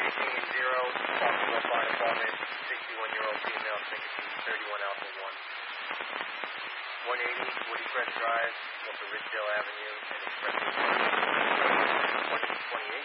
Foxwell Fire Department, 61-year-old female, Syncope 31 Alpha 1. 180 Woody Crest Drive, off of Ridgedale Avenue, and Express 2028.